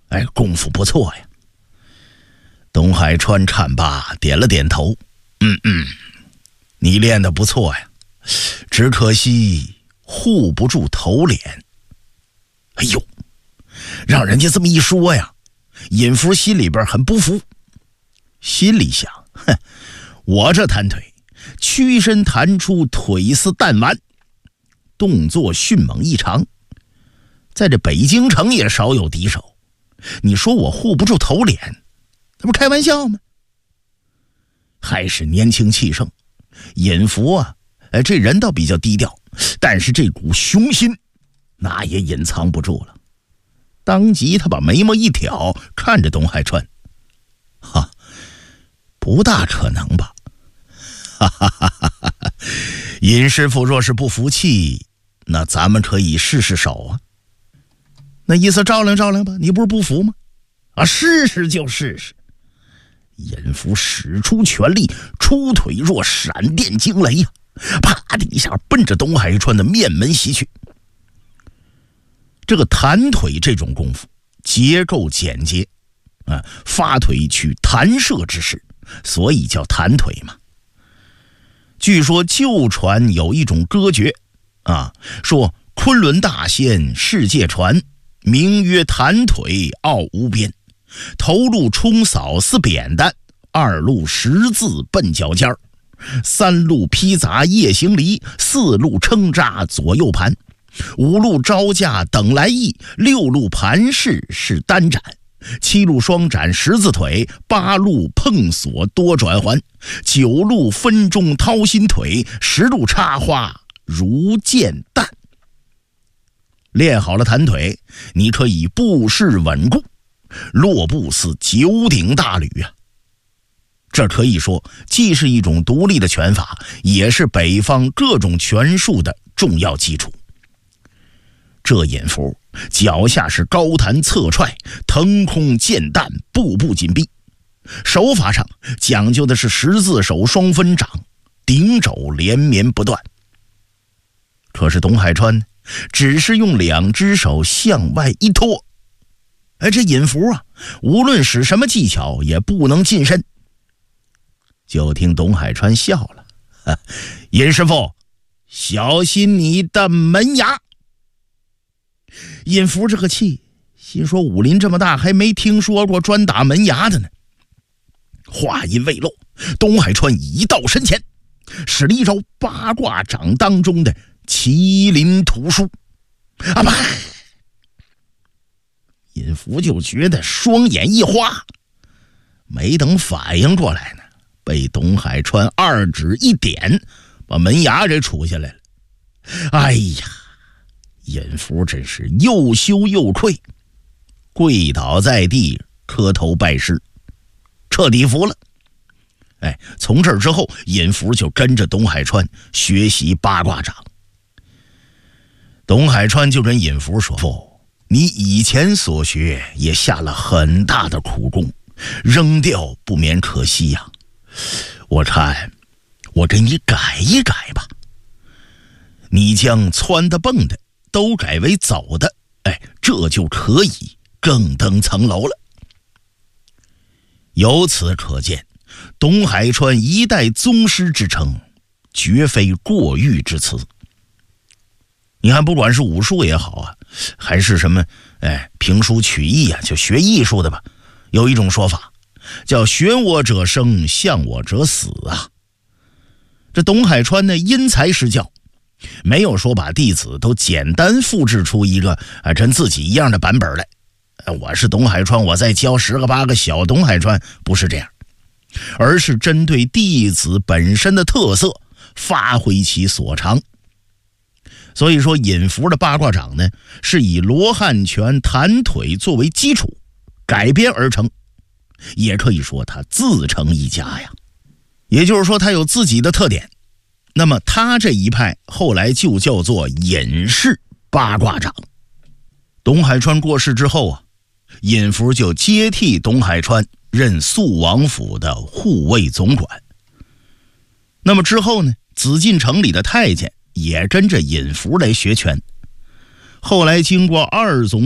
功夫不错呀。董海川看罢点了点头，你练得不错呀，只可惜护不住头脸。哎呦，让人家这么一说呀，尹福心里边很不服，心里想，我这弹腿屈身弹出腿似弹丸，动作迅猛异常，在这北京城也少有敌手，你说我护不住头脸，那不开玩笑吗？还是年轻气盛，尹福这人倒比较低调，但是这股雄心那也隐藏不住了。当即他把眉毛一挑，看着董海川，不大可能吧？尹师傅若是不服气，那咱们可以试试手啊。那意思照亮照亮吧，你不是不服吗？试试就试试。尹福使出全力，出腿若闪电惊雷呀，啪的一下奔着董海川的面门袭去。这个弹腿这种功夫结构简洁发腿取弹射之势，所以叫弹腿嘛。据说旧传有一种歌诀说昆仑大仙世界传，名曰弹腿傲无边，头路冲扫似扁担，二路十字奔脚尖儿，三路披杂夜行离，四路撑扎左右盘，五路招架等来意，六路盘式是单展，七路双展十字腿，八路碰锁多转环，九路分中掏心腿，十路插花如箭弹。练好了弹腿，你可以步势稳固，落步似九鼎大吕啊！这可以说既是一种独立的拳法，也是北方各种拳术的重要基础。这尹福脚下是高弹侧踹，腾空箭弹，步步紧逼。手法上讲究的是十字手双分掌，顶肘连绵不断。可是董海川只是用两只手向外一拖，这尹福无论使什么技巧也不能近身。就听董海川笑了，尹师傅，小心你的门牙。尹福这个气，心说武林这么大，还没听说过专打门牙的呢。话音未落，董海川已到身前，使了一招八卦掌当中的麒麟吐书。尹福就觉得双眼一花，没等反应过来呢，被董海川二指一点，把门牙给杵下来了。哎呀，尹福真是又羞又愧，跪倒在地，磕头拜师，彻底服了。从这之后，尹福就跟着董海川学习八卦掌。董海川就跟尹福说，你以前所学也下了很大的苦功，扔掉不免可惜呀。我看我给你改一改吧，你将蹿的蹦的都改为走的，这就可以更登层楼了。由此可见，董海川一代宗师之称绝非过誉之词。你看，不管是武术也好还是什么评书曲艺就学艺术的吧，有一种说法叫学我者生，向我者死啊。这董海川呢，因材施教，没有说把弟子都简单复制出一个跟自己一样的版本来。我是董海川，我再教10个8个小董海川，不是这样，而是针对弟子本身的特色，发挥其所长。所以说尹福的八卦掌呢，是以罗汉拳弹腿作为基础改编而成，也可以说他自成一家呀。也就是说他有自己的特点，那么他这一派后来就叫做尹氏八卦掌。董海川过世之后尹福就接替董海川任肃王府的护卫总管。那么之后呢，紫禁城里的太监也跟着尹福来学拳。后来经过二总